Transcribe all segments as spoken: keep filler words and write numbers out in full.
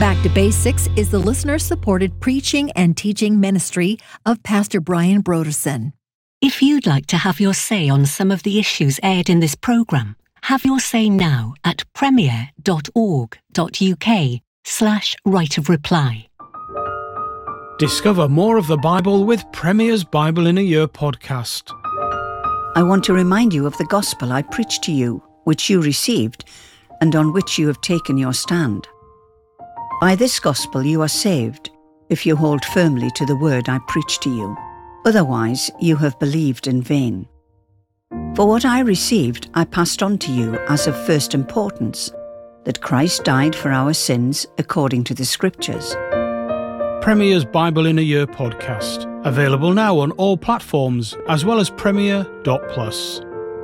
Back to Basics is the listener-supported preaching and teaching ministry of Pastor Brian Brodersen. If you'd like to have your say on some of the issues aired in this programme, have your say now at premier.org.uk slash right of reply. Discover more of the Bible with Premier's Bible in a Year podcast. I want to remind you of the gospel I preached to you, which you received, and on which you have taken your stand. By this gospel you are saved, if you hold firmly to the word I preached to you. Otherwise you have believed in vain. For what I received I passed on to you as of first importance, that Christ died for our sins according to the Scriptures. Premier's Bible in a Year podcast, available now on all platforms as well as premier dot plus.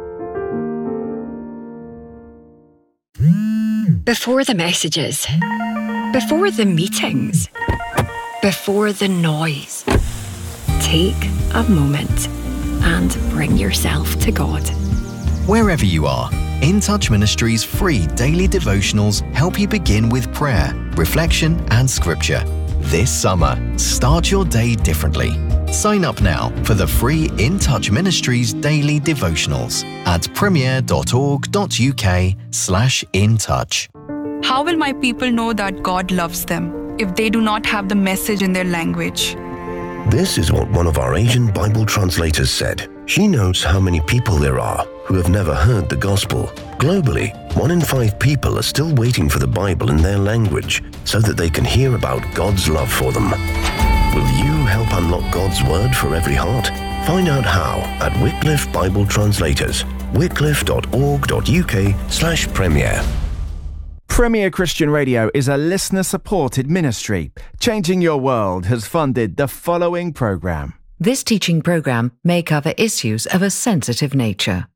Before the messages, before the meetings, before the noise, take a moment and bring yourself to God. Wherever you are, In Touch Ministries' free daily devotionals help you begin with prayer, reflection, and scripture. This summer, start your day differently. Sign up now for the free In Touch Ministries daily devotionals at premier.org.uk slash in touch. How will my people know that God loves them if they do not have the message in their language? This is what one of our Asian Bible translators said. She knows how many people there are who have never heard the gospel. Globally, one in five people are still waiting for the Bible in their language so that they can hear about God's love for them. Will you help unlock God's word for every heart? Find out how at Wycliffe Bible Translators, wycliffe.org.uk slash premier. Premier Christian Radio is a listener-supported ministry. Changing Your World has funded the following programme. This teaching programme may cover issues of a sensitive nature.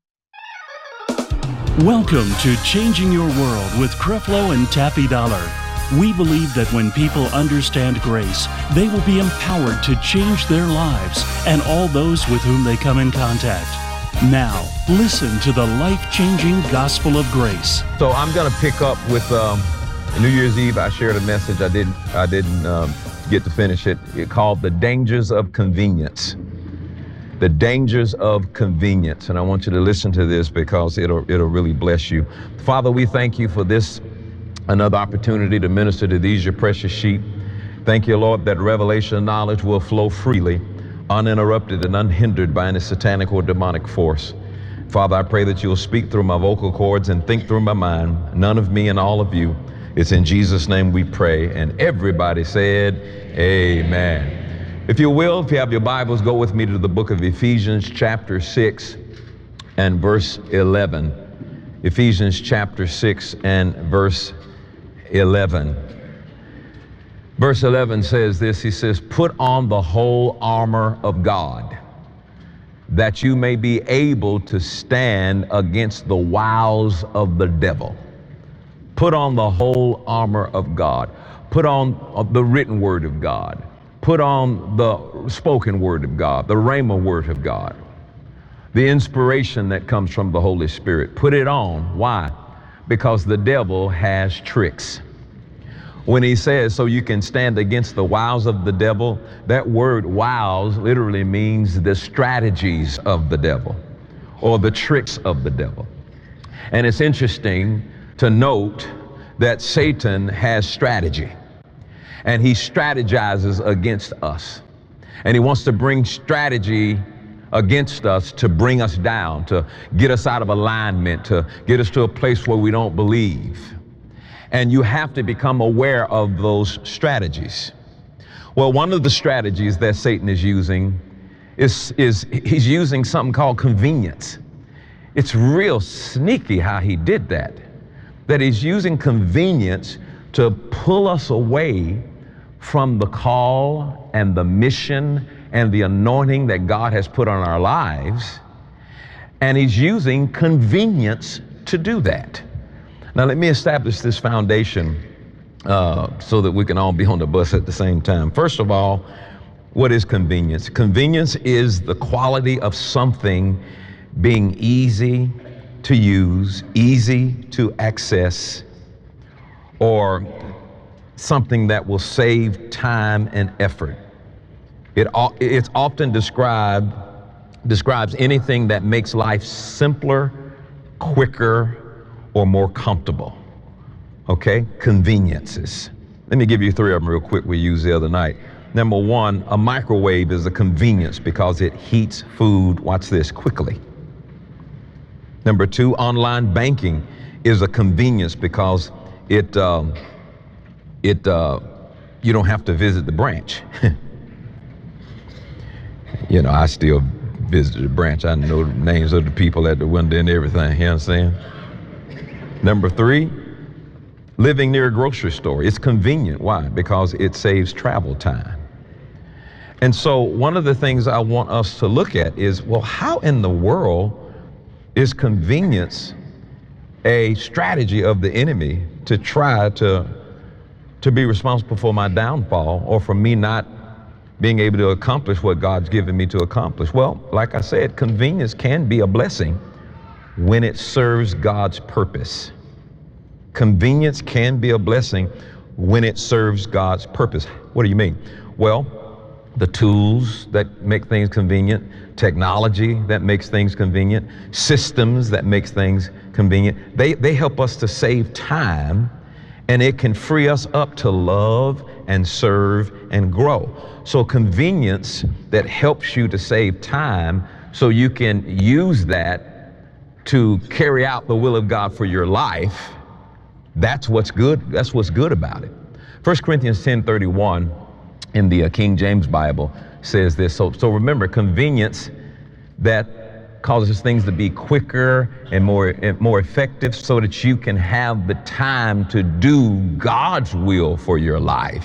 Welcome to Changing Your World with Creflo and Taffy Dollar. We believe that when people understand grace, they will be empowered to change their lives and all those with whom they come in contact. Now, listen to the life-changing gospel of grace. So I'm going to pick up with um, New Year's Eve. I shared a message. I didn't. I didn't um, get to finish it. It called "The Dangers of Convenience." The dangers of convenience, and I want you to listen to this because it'll it'll really bless you. Father, we thank you for this another opportunity to minister to these your precious sheep. Thank you, Lord, that revelation knowledge will flow freely, uninterrupted and unhindered by any satanic or demonic force. Father, I pray that you'll speak through my vocal cords and think through my mind, none of me and all of you. It's in Jesus' name we pray, and everybody said, amen. If you will, if you have your Bibles, go with me to the book of Ephesians chapter six and verse eleven. Ephesians chapter six and verse eleven. Verse eleven says this, he says, "Put on the whole armor of God, that you may be able to stand against the wiles of the devil." Put on the whole armor of God. Put on the written word of God. Put on the spoken word of God, the rhema word of God, the inspiration that comes from the Holy Spirit. Put it on. Why? Because the devil has tricks. When he says, so you can stand against the wiles of the devil, that word wiles literally means the strategies of the devil or the tricks of the devil. And it's interesting to note that Satan has strategy, and he strategizes against us. And he wants to bring strategy against us to bring us down, to get us out of alignment, to get us to a place where we don't believe. And you have to become aware of those strategies. Well, one of the strategies that Satan is using is, is he's using something called convenience. It's real sneaky how he did that. That he's using convenience to pull us away from the call and the mission and the anointing that God has put on our lives. And he's using convenience to do that. Now, let me establish this foundation uh, so that we can all be on the bus at the same time. First of all, what is convenience? Convenience is the quality of something being easy to use, easy to access, or something that will save time and effort. It, it's often described, describes anything that makes life simpler, quicker, or more comfortable. Okay? Conveniences. Let me give you three of them real quick we used the other night. Number one, a microwave is a convenience because it heats food, watch this, quickly. Number two, online banking is a convenience because it, um, it, uh, you don't have to visit the branch. You know, I still visit the branch. I know the names of the people at the window and everything, you understand? Number three, living near a grocery store. It's convenient. Why? Because it saves travel time. And so one of the things I want us to look at is, well, how in the world is convenience a strategy of the enemy to try to, to be responsible for my downfall or for me not being able to accomplish what God's given me to accomplish? Well, like I said, convenience can be a blessing when it serves God's purpose. Convenience can be a blessing when it serves God's purpose. What do you mean? Well, the tools that make things convenient, technology that makes things convenient, systems that makes things convenient, they, they help us to save time, and it can free us up to love and serve and grow. So convenience that helps you to save time so you can use that to carry out the will of God for your life, that's what's good. That's what's good about it. First Corinthians ten thirty-one in the uh, King James Bible says this. So, so remember, convenience that causes things to be quicker and more, and more effective so that you can have the time to do God's will for your life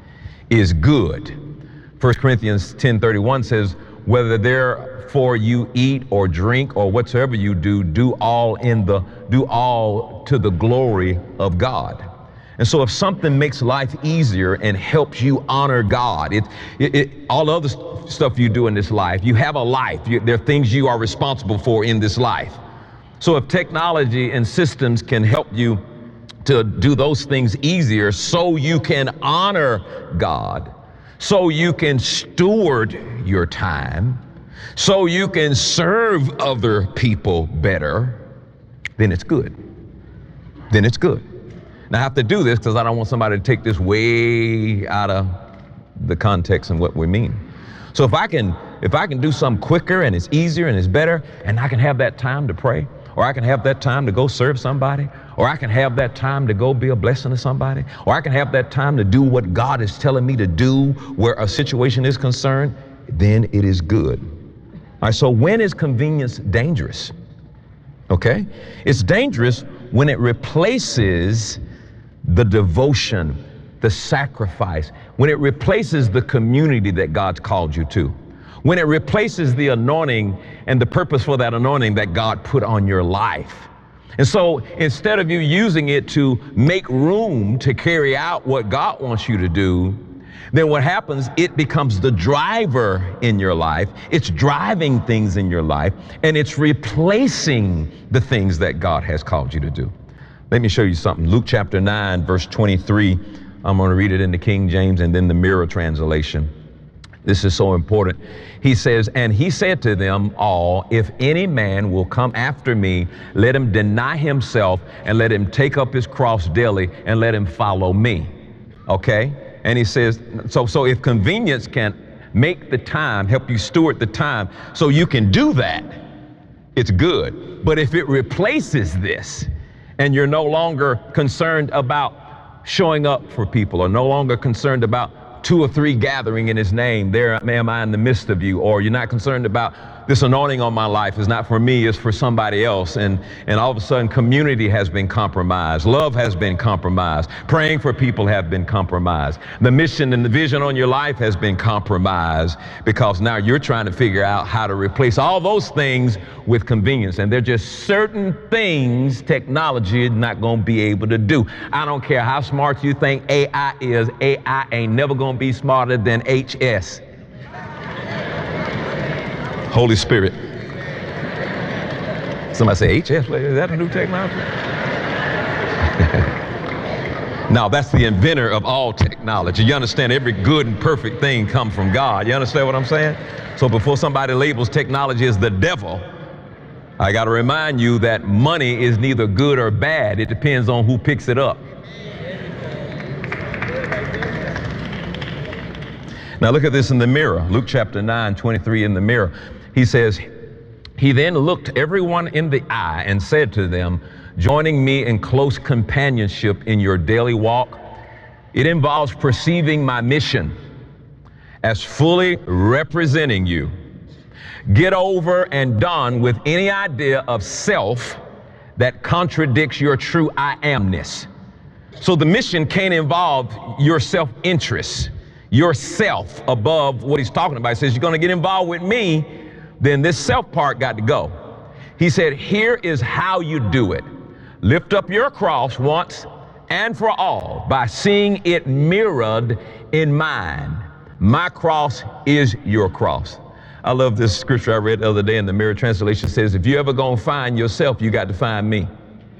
is good. First Corinthians ten thirty-one says, whether therefore you eat or drink or whatsoever you do, do all in the, do all to the glory of God. And so if something makes life easier and helps you honor God, it, it, it all the other st- stuff you do in this life, you have a life, you, there are things you are responsible for in this life. So if technology and systems can help you to do those things easier so you can honor God, so you can steward your time, so you can serve other people better, then it's good. Then it's good. Now I have to do this because I don't want somebody to take this way out of the context and what we mean. So if I can, if I can do something quicker and it's easier and it's better, and I can have that time to pray, or I can have that time to go serve somebody, or I can have that time to go be a blessing to somebody, or I can have that time to do what God is telling me to do where a situation is concerned, then it is good. All right, so when is convenience dangerous? Okay, it's dangerous when it replaces the devotion, the sacrifice, when it replaces the community that God's called you to, when it replaces the anointing and the purpose for that anointing that God put on your life. And so instead of you using it to make room to carry out what God wants you to do, then what happens, it becomes the driver in your life. It's driving things in your life, and it's replacing the things that God has called you to do. Let me show you something. Luke chapter nine, verse twenty-three. I'm going to read it in the King James and then the Mirror translation. This is so important. He says, and he said to them all, if any man will come after me, let him deny himself and let him take up his cross daily and let him follow me. Okay? And he says, so, so if convenience can make the time, help you steward the time so you can do that, it's good. But if it replaces this, and you're no longer concerned about showing up for people, or no longer concerned about two or three gathering in his name, there am I in the midst of you, or you're not concerned about this anointing on my life is not for me, it's for somebody else. And, and all of a sudden community has been compromised. Love has been compromised. Praying for people have been compromised. The mission and the vision on your life has been compromised because now you're trying to figure out how to replace all those things with convenience. And there are just certain things technology is not going to be able to do. I don't care how smart you think A I is, A I ain't never going to be smarter than H S. Holy Spirit. Somebody say H S, is that a new technology? Now, that's the inventor of all technology. You understand, every good and perfect thing comes from God. You understand what I'm saying? So before somebody labels technology as the devil, I got to remind you that money is neither good or bad. It depends on who picks it up. Now look at this in the mirror. Luke chapter nine, twenty-three in the mirror. He says, he then looked everyone in the eye and said to them, joining me in close companionship in your daily walk, it involves perceiving my mission as fully representing you. Get over and done with any idea of self that contradicts your true I amness. So the mission can't involve your self-interest, yourself above what he's talking about. He says, you're going to get involved with me, then this self part got to go. He said, here is how you do it. Lift up your cross once and for all by seeing it mirrored in mine. My cross is your cross. I love this scripture I read the other day in the Mirror Translation. Says, if you ever gonna find yourself, you got to find me.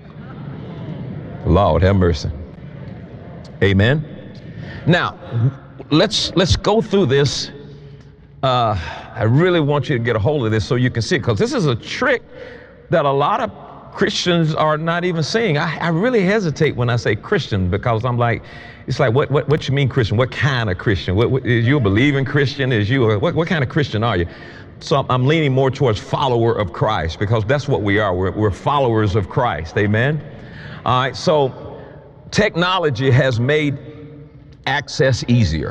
Lord have mercy. Amen. Now, let's let's go through this. Uh, I really want you to get a hold of this so you can see it, because this is a trick that a lot of Christians are not even seeing. I, I really hesitate when I say Christian, because I'm like, it's like, what what what you mean Christian? What kind of Christian? What, what is you a believing Christian? Is you a, what what kind of Christian are you? So I'm leaning more towards follower of Christ, because that's what we are. We're, we're followers of Christ. Amen. All right. So technology has made access easier,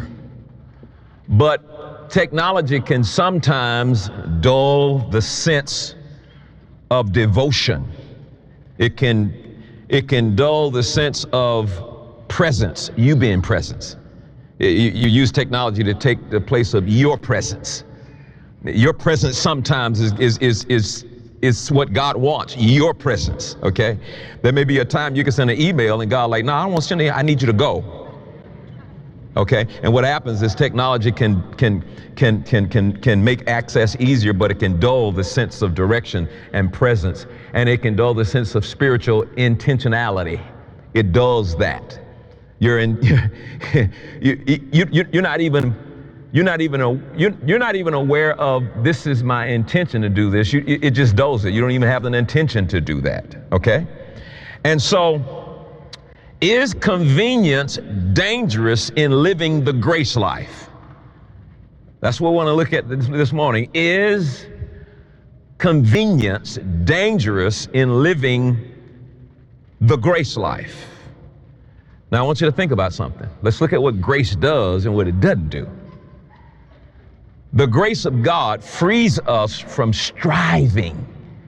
but technology can sometimes dull the sense of devotion. It can, it can dull the sense of presence, you being presence. You, you use technology to take the place of your presence. Your presence sometimes is, is, is, is, is what God wants, your presence, okay? There may be a time you can send an email and God like, no, I don't want to send it, I need you to go. Okay, and what happens is technology can can can can can can make access easier, but it can dull the sense of direction and presence, and it can dull the sense of spiritual intentionality. It dulls that. You're in. you, you, you you're not even you're not even a, you're, you're not even aware of this is my intention to do this. You, it just dulls it. You don't even have an intention to do that. Okay, and so. Is convenience dangerous in living the grace life? That's what we want to look at this, this morning. Is convenience dangerous in living the grace life? Now, I want you to think about something. Let's look at what grace does and what it doesn't do. The grace of God frees us from striving,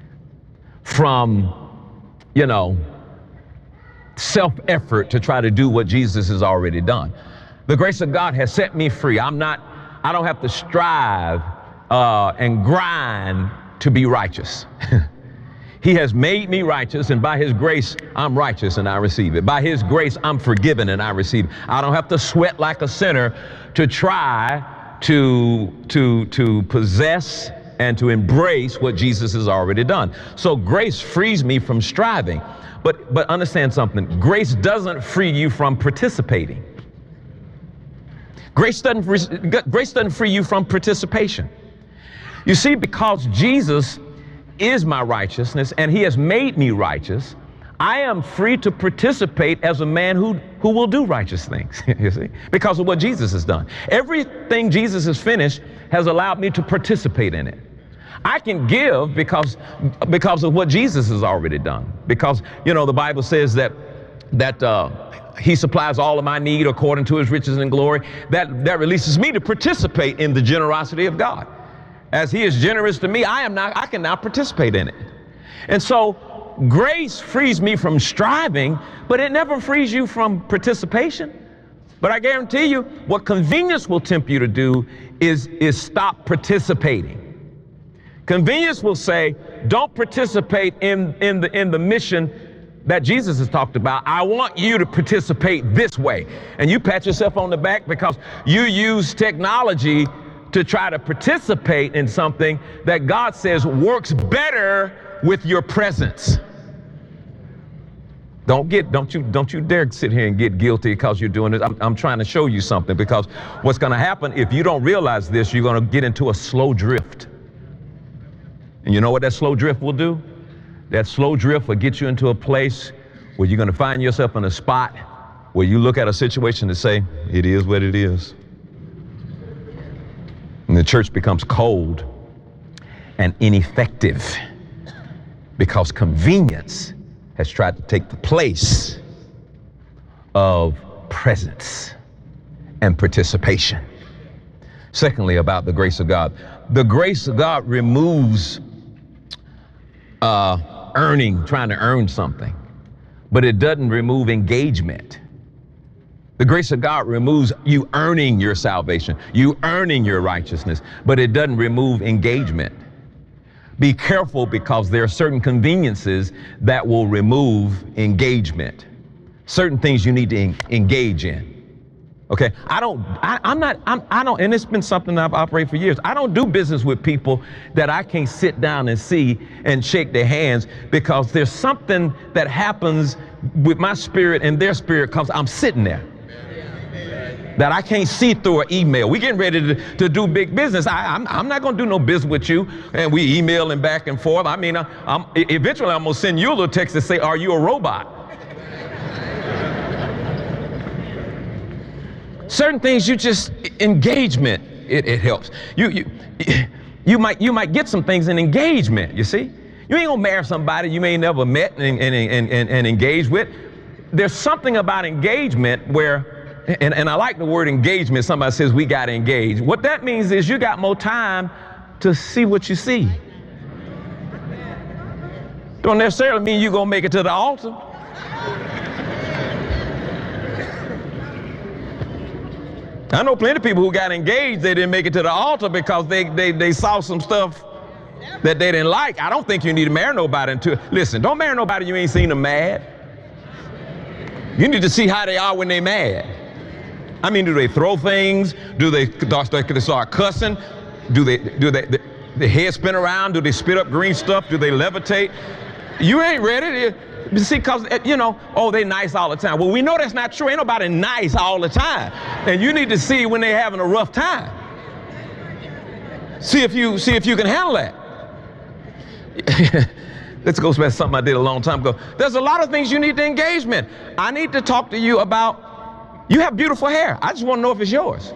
from, you know, self-effort to try to do what Jesus has already done. The grace of God has set me free. I'm not, I don't have to strive uh, and grind to be righteous. He has made me righteous, and by his grace, I'm righteous and I receive it. By his grace, I'm forgiven and I receive it. I don't have to sweat like a sinner to try to, to, to possess and to embrace what Jesus has already done. So grace frees me from striving. But, but understand something. Grace doesn't free you from participating. Grace doesn't, grace doesn't free you from participation. You see, because Jesus is my righteousness and he has made me righteous, I am free to participate as a man who, who will do righteous things, you see, because of what Jesus has done. Everything Jesus has finished has allowed me to participate in it. I can give because, because of what Jesus has already done. Because, you know, the Bible says that, that uh, he supplies all of my need according to his riches and glory. That, that releases me to participate in the generosity of God. As he is generous to me, I am now, I can now participate in it. And so grace frees me from striving, but it never frees you from participation. But I guarantee you, what convenience will tempt you to do is, is stop participating. Convenience will say, don't participate in, in, the, in the mission that Jesus has talked about. I want you to participate this way. And you pat yourself on the back because you use technology to try to participate in something that God says works better with your presence. Don't get, don't you, don't you dare sit here and get guilty because you're doing this. I'm, I'm trying to show you something, because what's going to happen if you don't realize this, you're going to get into a slow drift. And you know what that slow drift will do? That slow drift will get you into a place where you're going to find yourself in a spot where you look at a situation and say, it is what it is. And the church becomes cold and ineffective because convenience has tried to take the place of presence and participation. Secondly, about the grace of God. The grace of God removes uh, earning, trying to earn something, but it doesn't remove engagement. The grace of God removes you earning your salvation, you earning your righteousness, but it doesn't remove engagement. Be careful, because there are certain conveniences that will remove engagement. Certain things you need to en- engage in. Okay, I don't, I, I'm not, I'm, I don't, and it's been something I've operated for years. I don't do business with people that I can't sit down and see and shake their hands, because there's something that happens with my spirit and their spirit because I'm sitting there that I can't see through an email. We getting ready to, to do big business. I, I'm, I'm not gonna do no business with you and we emailing back and forth. I mean, I, I'm, eventually I'm gonna send you a little text and say, are you a robot? Certain things you just, engagement, it, it helps. You, you, you, might, you might get some things in engagement, you see? You ain't gonna marry somebody you may never met and, and, and, and, and engage with. There's something about engagement where, and, and I like the word engagement. Somebody says we got to engage. What that means is you got more time to see what you see. Don't necessarily mean you're going to make it to the altar. I know plenty of people who got engaged, they didn't make it to the altar because they, they, they saw some stuff that they didn't like. I don't think you need to marry nobody until, listen, don't marry nobody you ain't seen them mad. You need to see how they are when they mad. I mean, do they throw things? Do they, do they start cussing? Do they, do they, the, the head spin around? Do they spit up green stuff? Do they levitate? You ain't ready. You see, because, you know, oh, they nice all the time. Well, we know that's not true. Ain't nobody nice all the time. And you need to see when they're having a rough time. See if you, see if you can handle that. Let's go back to something I did a long time ago. There's a lot of things you need to engagement. I need to talk to you about, you have beautiful hair. I just want to know if it's yours.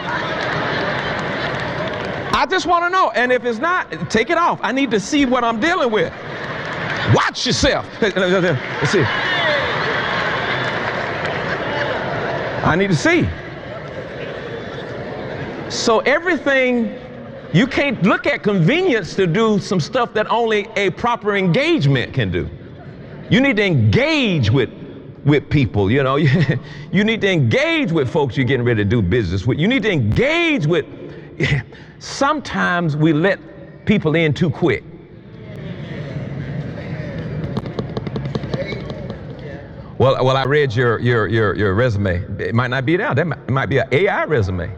I just want to know. And if it's not, take it off. I need to see what I'm dealing with. Watch yourself. Let's see. I need to see. So everything, you can't look at convenience to do some stuff that only a proper engagement can do. You need to engage with with people, you know. You need to engage with folks you're getting ready to do business with. You need to engage with, sometimes we let people in too quick. Well, well, I read your your your your resume. It might not be down. That might, it might be an A I resume.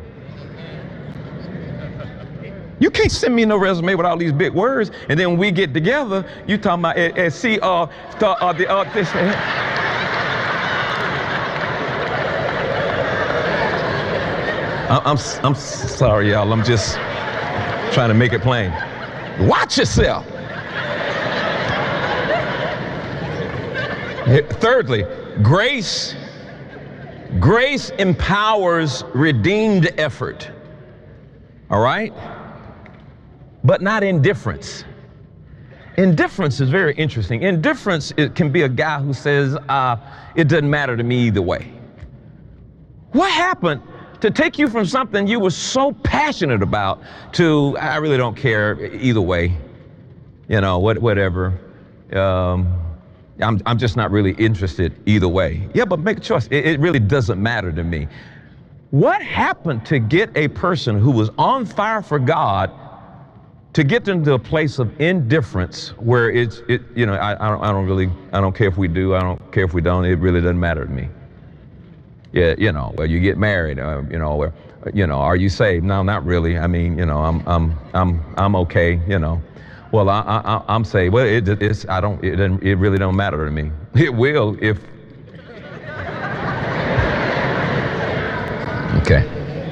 You can't send me no resume with all these big words, and then when we get together, you talking about uh, uh, see uh, the uh, the uh, this. I'm I'm sorry, y'all. I'm just trying to make it plain. Watch yourself. Thirdly, grace. Grace empowers redeemed effort. All right? But not indifference. Indifference is very interesting. Indifference, it can be a guy who says, uh, it doesn't matter to me either way. What happened to take you from something you were so passionate about to, I really don't care either way, you know, what, whatever. Um, I'm, I'm just not really interested either way. Yeah, but make a choice. It, it really doesn't matter to me. What happened to get a person who was on fire for God to get them to a place of indifference where it's, it, you know, I, I, don't, I don't really, I don't care if we do, I don't care if we don't, it really doesn't matter to me. Yeah, you know, well, you get married, uh, you know, or, you know, are you saved? No, not really. I mean, you know, I'm, I'm, I'm, I'm okay, you know. Well, I, I, I'm saying, well, it, it's, I don't, it, doesn't, it really don't matter to me. It will if. Okay.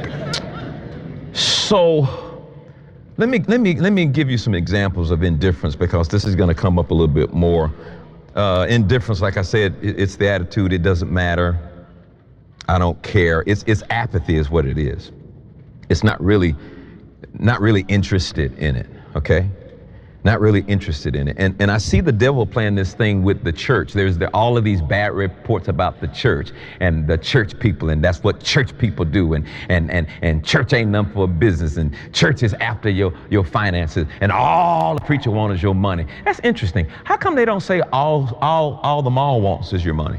So, let me let me let me give you some examples of indifference, because this is going to come up a little bit more. Uh, indifference, like I said, it, it's the attitude. It doesn't matter. I don't care. It's it's apathy is what it is. It's not really, not really interested in it. Okay. Not really interested in it. And and I see the devil playing this thing with the church. There's the, all of these bad reports about the church and the church people, and that's what church people do. And and and and church ain't nothing for business, and church is after your, your finances, and all the preacher wants is your money. That's interesting. How come they don't say all all all the mall wants is your money?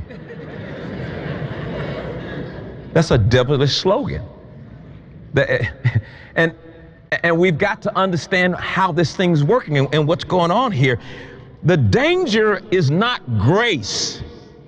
That's a devilish slogan. The, and And we've got to understand how this thing's working and, and what's going on here. The danger is not grace.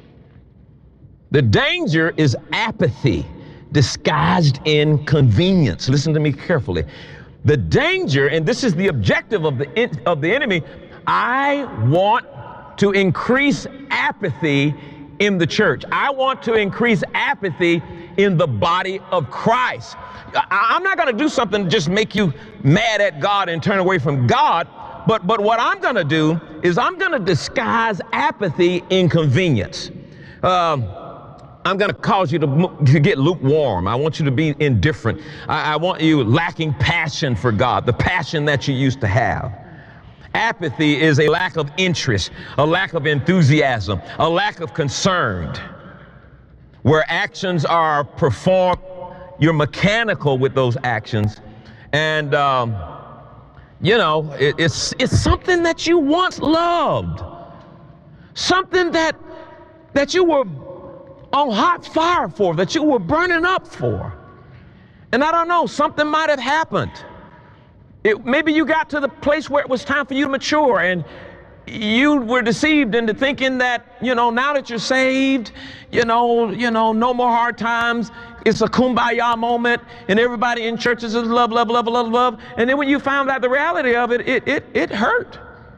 The danger is apathy disguised in convenience. Listen to me carefully. The danger, and this is the objective of the, of the enemy, I want to increase apathy in the church. I want to increase apathy in the body of Christ. I'm not going to do something to just make you mad at God and turn away from God, but but what I'm going to do is I'm going to disguise apathy in convenience. Um, I'm going to cause you to, to get lukewarm. I want you to be indifferent. I, I want you lacking passion for God, the passion that you used to have. Apathy is a lack of interest, a lack of enthusiasm, a lack of concern. Where actions are performed, you're mechanical with those actions. And, um, you know, it, it's, it's something that you once loved. Something that, that you were on hot fire for, that you were burning up for. And I don't know, something might have happened. It, maybe you got to the place where it was time for you to mature, and you were deceived into thinking that, you know, now that you're saved, you know, you know, no more hard times. It's a kumbaya moment, and everybody in churches is love, love, love, love, love. And then when you found out the reality of it, it, it, it hurt.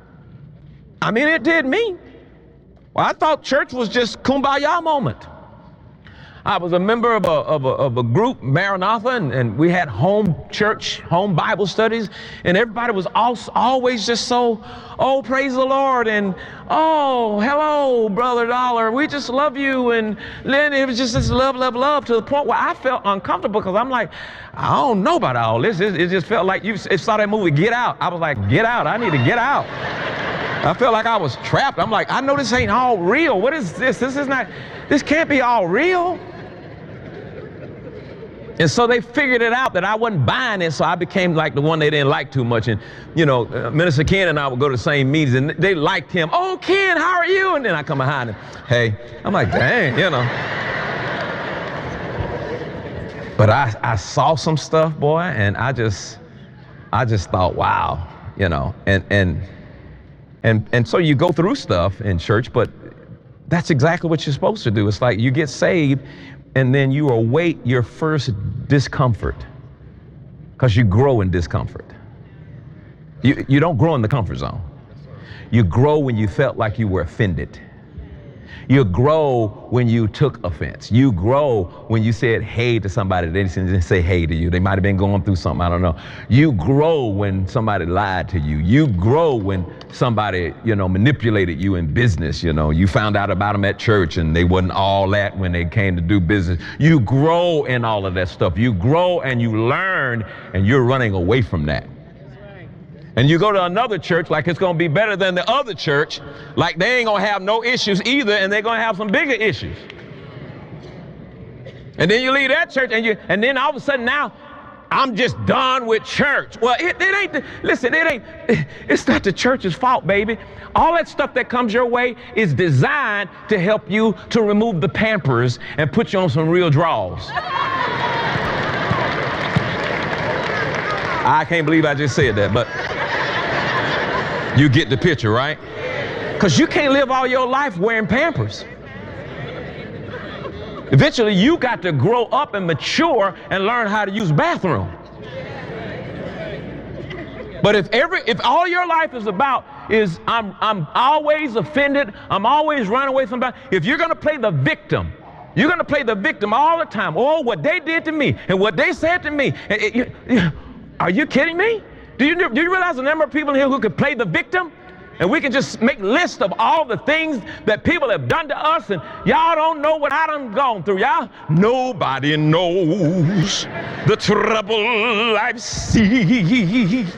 I mean, it did me. Well, I thought church was just kumbaya moment. I was a member of a, of a, of a group, Maranatha, and, and we had home church, home Bible studies, and everybody was also, always just so, oh, praise the Lord, and oh, hello, Brother Dollar, we just love you, and then it was just this love, love, love, to the point where I felt uncomfortable, because I'm like, I don't know about all this. It, it just felt like you it saw that movie, Get Out. I was like, get out, I need to get out. I felt like I was trapped. I'm like, I know this ain't all real. What is this? This is not, this can't be all real. And so they figured it out that I wasn't buying it, so I became like the one they didn't like too much. And, you know, uh, Minister Ken and I would go to the same meetings, and they liked him. Oh, Ken, how are you? And then I come behind him. Hey, I'm like, dang, you know. But I, I saw some stuff, boy, and I just, I just thought, wow, you know. And, and, and, and so you go through stuff in church, but that's exactly what you're supposed to do. It's like you get saved, and then you await your first discomfort, because you grow in discomfort. You, you don't grow in the comfort zone. You grow when you felt like you were offended. You grow when you took offense. You grow when you said hey to somebody. They didn't say hey to you. They might have been going through something, I don't know. You grow when somebody lied to you. You grow when somebody, you know, manipulated you in business. You know, you found out about them at church and they wasn't all that when they came to do business. You grow in all of that stuff. You grow and you learn, and you're running away from that. And you go to another church like it's going to be better than the other church, like they ain't going to have no issues either, and they're going to have some bigger issues. And then you leave that church, and you, and then all of a sudden now, I'm just done with church. Well, it, it ain't, the, listen, it ain't, it's not the church's fault, baby. All that stuff that comes your way is designed to help you to remove the Pampers and put you on some real draws. I can't believe I just said that, but you get the picture, right? Because you can't live all your life wearing Pampers. Eventually, you got to grow up and mature and learn how to use the bathroom. But if every, if all your life is about is I'm, I'm always offended, I'm always running away from somebody, if you're going to play the victim, you're going to play the victim all the time. Oh, what they did to me and what they said to me. Are you kidding me? Do you, do you realize the number of people here who could play the victim? And we can just make lists of all the things that people have done to us, and y'all don't know what I done gone through. Y'all, nobody knows the trouble I've seen.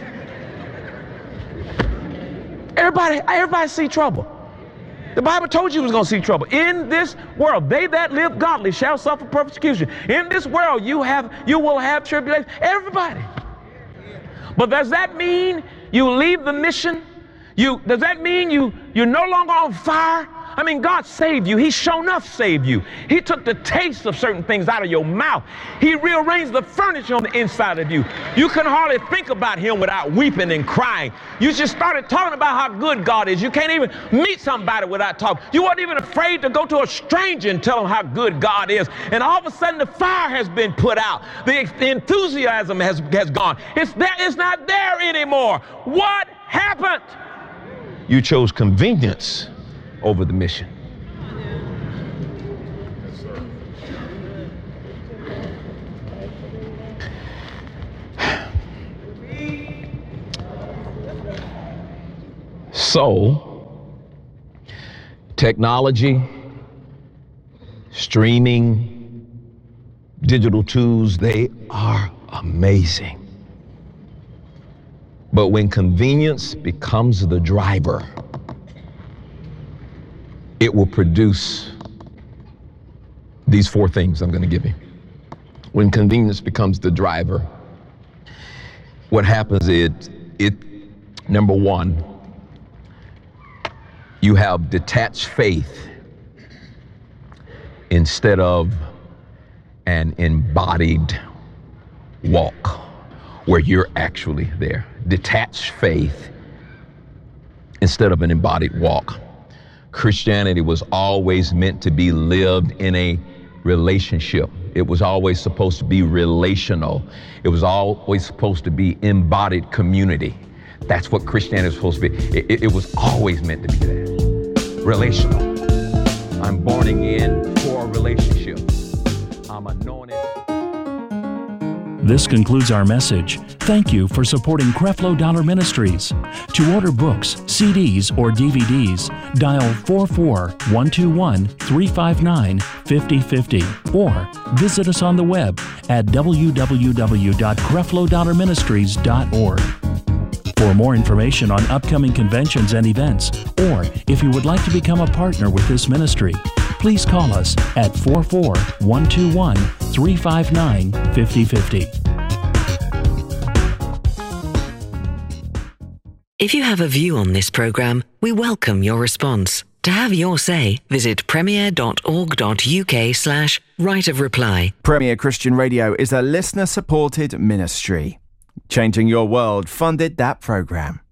Everybody, everybody see trouble. The Bible told you it was going to see trouble. In this world, they that live godly shall suffer persecution. In this world, you have, you will have tribulation. Everybody. But does that mean you leave the mission? You, does that mean you, you're no longer on fire? I mean, God saved you. He sure enough saved you. He took the taste of certain things out of your mouth. He rearranged the furniture on the inside of you. You can hardly think about him without weeping and crying. You just started talking about how good God is. You can't even meet somebody without talking. You weren't even afraid to go to a stranger and tell them how good God is. And all of a sudden the fire has been put out. The, the enthusiasm has, has gone. It's, there, it's not there anymore. What happened? You chose convenience over the mission. So, technology, streaming, digital tools, they are amazing. But when convenience becomes the driver, it will produce these four things I'm going to give you. When convenience becomes the driver, what happens is, it, number one, you have detached faith instead of an embodied walk where you're actually there. Detached faith instead of an embodied walk. Christianity was always meant to be lived in a relationship. It was always supposed to be relational. It was always supposed to be embodied community. That's what Christianity is supposed to be. It, it, it was always meant to be that. Relational. I'm born again for a relationship. I'm anointed. This concludes our message. Thank you for supporting Creflo Dollar Ministries. To order books, C Ds, or D V Ds, dial four four, one two one, three five nine, five zero five zero or visit us on the web at w w w dot creflo dollar ministries dot org. For more information on upcoming conventions and events, or if you would like to become a partner with this ministry, please call us at four four, one two one, three five nine, five zero five zero. If you have a view on this program, we welcome your response. To have your say, visit premier dot org dot u k slash right of reply. Premier Christian Radio is a listener-supported ministry. Changing Your World funded that program.